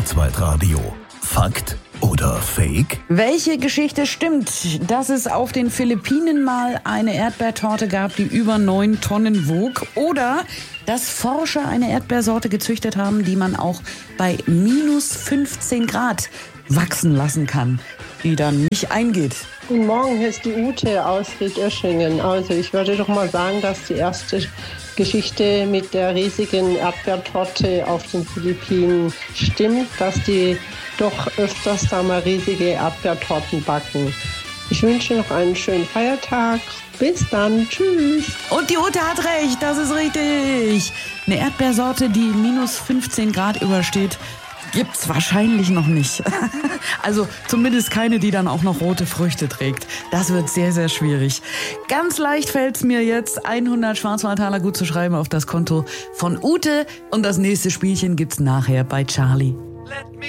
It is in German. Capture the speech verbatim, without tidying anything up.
Kurzweitradio. Fakt oder Fake? Welche Geschichte stimmt? Dass es auf den Philippinen mal eine Erdbeertorte gab, die über neun Tonnen wog? Oder dass Forscher eine Erdbeersorte gezüchtet haben, die man auch bei minus fünfzehn Grad wachsen lassen kann, die dann nicht eingeht? Guten Morgen, hier ist die Ute aus Riedöschingen. Also ich würde doch mal sagen, dass die erste Geschichte mit der riesigen Erdbeertorte auf den Philippinen stimmt, dass die doch öfters da mal riesige Erdbeertorten backen. Ich wünsche noch einen schönen Feiertag. Bis dann. Tschüss. Und die Ute hat recht, das ist richtig. Eine Erdbeersorte, die minus fünfzehn Grad übersteht, gibt's wahrscheinlich noch nicht. Also zumindest keine, die dann auch noch rote Früchte trägt. Das wird sehr, sehr schwierig. Ganz leicht fällt's mir jetzt, hundert Schwarzwaldtaler gut zu schreiben auf das Konto von Ute. Und das nächste Spielchen gibt's nachher bei Charlie.